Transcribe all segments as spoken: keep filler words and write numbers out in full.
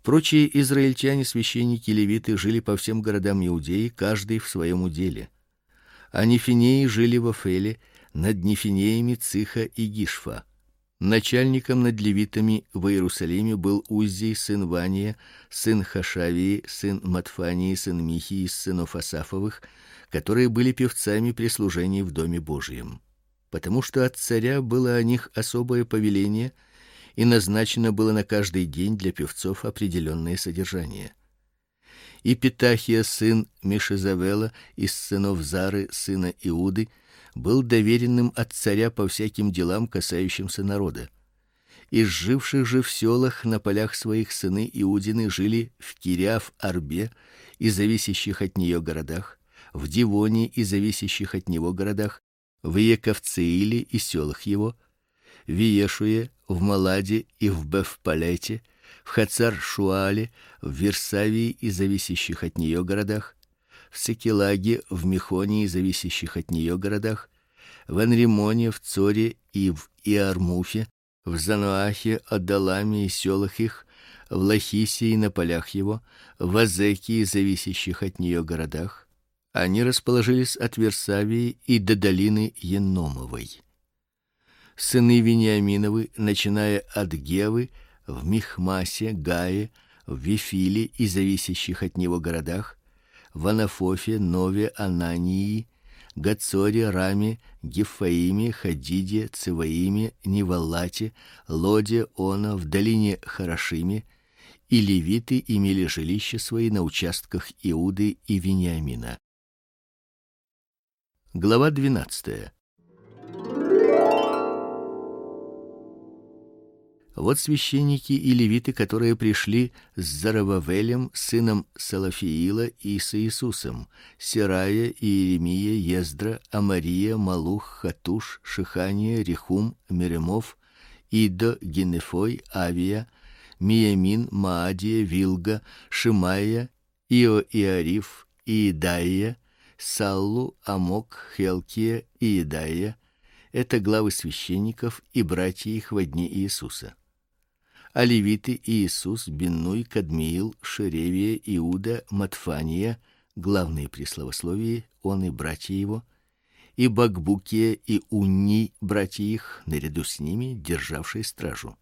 Прочие израильтяне, священники и левиты, жили по всем городам Иудеи, каждый в своем уделе. А нефинеи жили в Офеле, над нефинеями Циха и Гишфа. Начальником над левитами в Иерусалиме был Уззий сын Вания, сын Хашавии, сын Матфании, сын Михии из сынов Асафовых, которые были певцами при служении в доме Божьем. Потому что от царя было о них особое повеление, и назначено было на каждый день для певцов определенное содержание. И Петахия сын Мишезавела из сынов Зары сына Иуды был доверенным от царя по всяким делам, касающимся народа. Из живших же в селах на полях своих сыны Иудины жили в Кириаф-Арбе и зависящих от нее городах, в Дивоне и зависящих от него городах, в Ековцеиле и селах его, в Иешуе, в Маладе и в Бефпалете, в Хацар-Шуале, в Версавии и зависящих от нее городах, в Секелаге, в Мехоне и зависящих от нее городах, в Анримоне, в Цоре и в Иармуфе, в Зануахе, Адаламе и селах их, в Лахисе и на полях его, в Азеке и зависящих от нее городах. Они расположились от Версавии и до долины Еномовой. Сыны Вениаминовы, начиная от Гевы, в Михмасе, Гае, в Вифиле и зависящих от него городах, в Анафофе, Нове, Анании, Гацоре, Раме, Гифаиме, Хадиде, Циваиме, Невалате, Лоде, Она, в долине Харашиме, и левиты имели жилища свои на участках Иуды и Вениамина. Глава двенадцатая. Вот священники и левиты, которые пришли с Зарававелем, сыном Салафиила, и с Иисусом: Серая, Иеремия, Ездра, Амария, Малух, Хатуш, Шихания, Рехум, Меремов, Идо, Генефой, Авия, Миямин, Маадия, Вилга, Шимая, Ио-Иариф, Иедаия, Саллу, Амок, Хелкия и Иедаия. Это главы священников и братья их во дни Иисуса. А левиты: Иисус, Биннуй, Кадмиил, Шеревия, Иуда, Матфания, главные при славословии, он и братья его, и Бакбукия и Унни, братья их, наряду с ними, державшие стражу.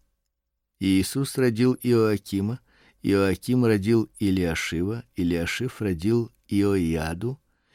Иисус родил Иоакима, Иоаким родил Илиашива, Илиашив родил Иоиаду,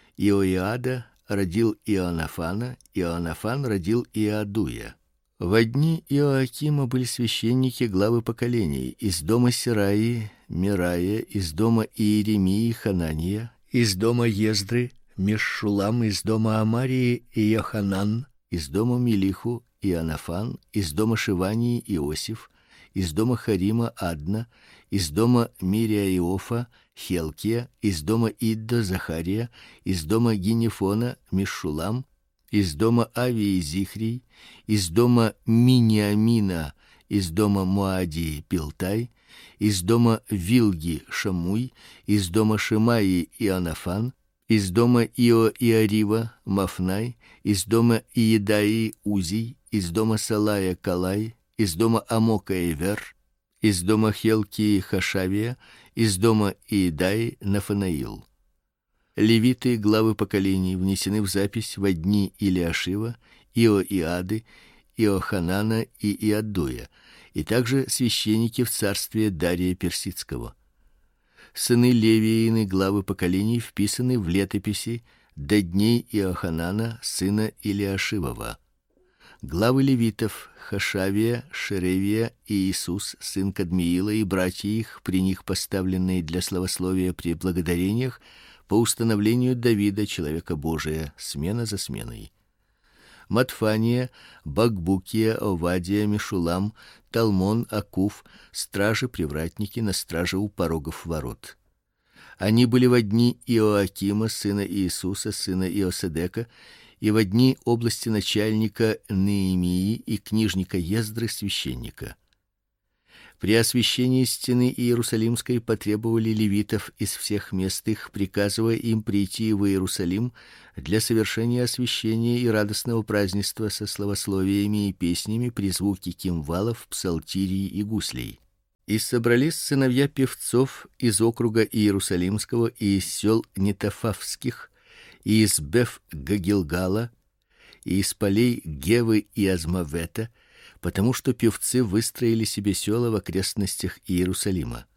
Иоиада родил Иоаннафана, Иоаннафан родил Иадуя. Во дни Иоакима были священники, главы поколений: из дома Сераи Мирая, из дома Иеремии Ханания, из дома Ездры Мешшулам, из дома Амарии Иоханан, из дома Милиху Иоаннафан, из дома Шивании Иосиф, из дома Харима Адна, из дома Мириаиофа Хелкия, из дома Иддо Захария, из дома Гинефона Мешшулам, из дома Авии Зихрий, из дома Миниамина, из дома Моадии Пилтай, из дома Вилги Шамуй, из дома Шимаи Иоаннафан, из дома Ио-Иарива Мафнай, из дома Иедаи Узий, из дома Салая Калай, из дома Амока Эвер, из дома Хелкии Хашавия, из дома Иедаи Нафанаил. Левиты, главы поколений, внесены в запись во дни Илиашива, Иоиады, Иоханана и Иадуя, и также священники в царстве Дария Персидского. Сыны Левиины, главы поколений, вписаны в летописи до дней Иоханана, сына Илиашивова. Главы левитов: Хашавия, Шеревия и Иисус, сын Кадмиила, и братья их, при них поставленные для славословия при благодарениях, по установлению Давида, человека Божия, смена за сменой. Матфания, Бакбукия, Овадия, Мешулам, Талмон, Акуф, стражи-привратники на страже у порогов ворот. Они были во дни Иоакима, сына Иисуса, сына Иоседека, и во дни области начальника Неемии и книжника Ездры, священника. При освящении стены Иерусалимской потребовали левитов из всех мест их, приказывая им прийти в Иерусалим для совершения освящения и радостного празднества со славословиями и песнями при звуке кимвалов, псалтирий и гуслей. И собрались сыновья певцов из округа Иерусалимского и из сел Нетофавских, и из Беф-Гагилгала, и из полей Гевы и Азмавета, потому что певцы выстроили себе села в окрестностях Иерусалима.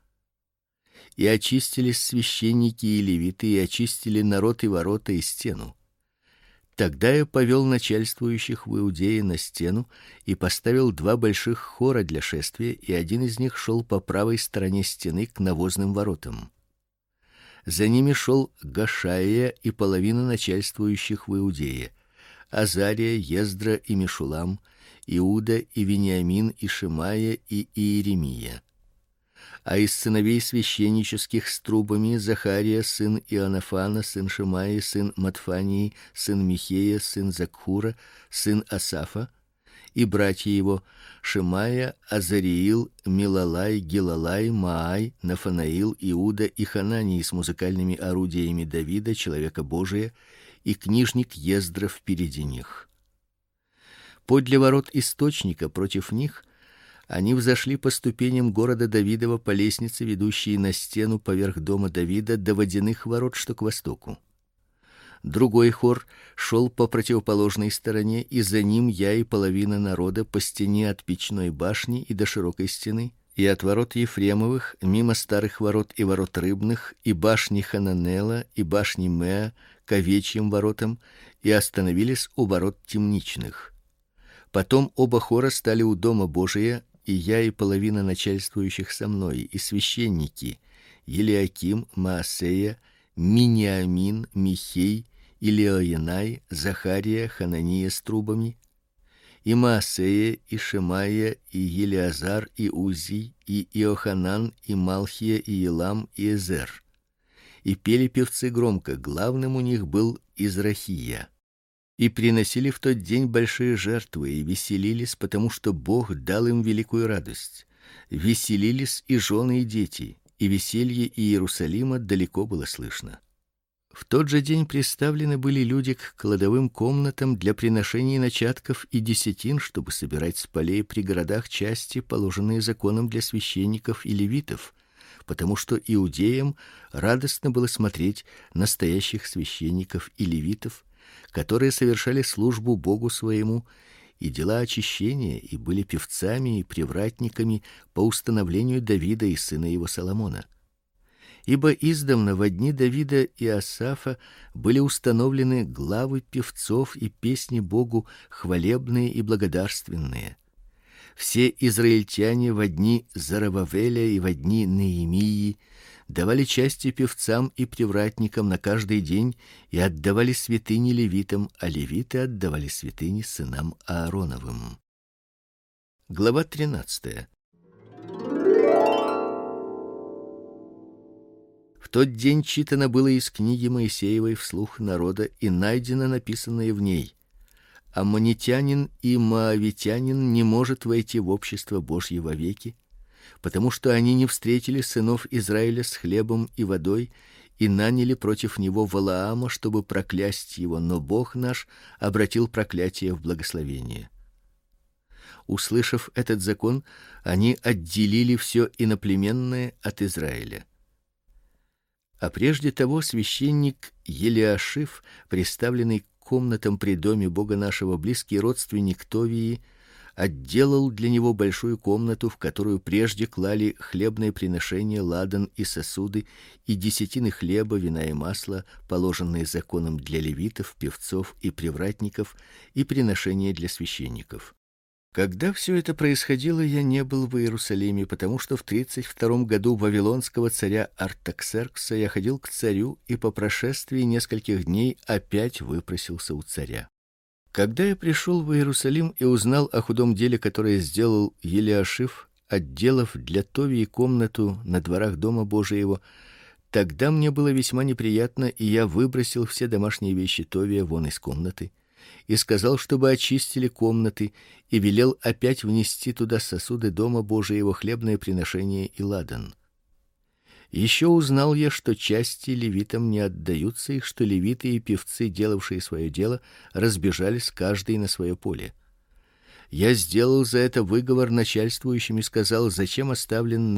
И очистились священники и левиты, и очистили народ и ворота и стену. Тогда я повел начальствующих в Иудее на стену и поставил два больших хора для шествия, и один из них шел по правой стороне стены к навозным воротам. За ними шел Гашаия и половина начальствующих в Иудее: Азария, Ездра и Мешулам, Иуда и Вениамин и Шимая и Иеремия. А из сыновей священнических с трубами: Захария сын Иоаннафана, сын Шимаи, сын Матфании, сын Михея, сын Закхура, сын Асафа, и братья его: Шимая, Азариил, Милалай, Гилалай, Маай, Нафанаил, Иуда и Хананий с музыкальными орудиями Давида, человека Божия, и книжник Ездра впереди них. Подле ворот источника против них они взошли по ступеням города Давидова по лестнице, ведущей на стену поверх дома Давида, до водяных ворот, что к востоку. Другой хор шел по противоположной стороне, и за ним я и половина народа по стене от печной башни и до широкой стены, и от ворот Ефремовых, мимо старых ворот и ворот рыбных, и башни Хананела, и башни Меа, к овечьим воротам, и остановились у ворот темничных. Потом оба хора стали у дома Божия, и я и половина начальствующих со мной, и священники: Елиаким, Маасея, Миниамин, Михей, Илиоенай, Захария, Ханания с трубами, и Маасея, и Шемая, и Елиазар, и Узи, и Иоханан, и Малхия, и Елам, и Эзер. И пели певцы громко, главным у них был Израхия. И приносили в тот день большие жертвы и веселились, потому что Бог дал им великую радость. Веселились и жены, и дети, и веселье Иерусалима далеко было слышно. В тот же день приставлены были люди к кладовым комнатам для приношений начатков и десятин, чтобы собирать с полей при городах части, положенные законом для священников и левитов, потому что иудеям радостно было смотреть настоящих священников и левитов, которые совершали службу Богу своему и дела очищения, и были певцами и привратниками по установлению Давида и сына его Соломона. Ибо издавна во дни Давида и Асафа были установлены главы певцов и песни Богу хвалебные и благодарственные. Все израильтяне во дни Зоробавеля и во дни Неемии давали части певцам и привратникам на каждый день и отдавали святыни левитам, а левиты отдавали святыни сынам Аароновым. Глава тринадцатая. В тот день читано было из книги Моисеевой вслух народа, и найдено написанное в ней: Аммонитянин и моавитянин не может войти в общество Божье вовеки, потому что они не встретили сынов Израиля с хлебом и водой и наняли против него Валаама, чтобы проклясть его, но Бог наш обратил проклятие в благословение. Услышав этот закон, они отделили все иноплеменное от Израиля. А прежде того священник Елиашив, приставленный к комнатам при доме Бога нашего, близкий родственник Товии, отделал для него большую комнату, в которую прежде клали хлебные приношения, ладан и сосуды, и десятины хлеба, вина и масла, положенные законом для левитов, певцов и привратников, и приношения для священников. Когда все это происходило, я не был в Иерусалиме, потому что в тридцать втором году вавилонского царя Артаксеркса я ходил к царю и по прошествии нескольких дней опять выпросился у царя. Когда я пришел в Иерусалим и узнал о худом деле, которое сделал Елиашив, отделав для Товии комнату на дворах дома Божиего, тогда мне было весьма неприятно, и я выбросил все домашние вещи Товия вон из комнаты и сказал, чтобы очистили комнаты, и велел опять внести туда сосуды дома Божиего, хлебное приношение и ладан. Еще узнал я, что части левитам не отдаются, и что левиты и певцы, делавшие свое дело, разбежались каждый на свое поле. Я сделал за это выговор начальствующим и сказал: зачем оставлен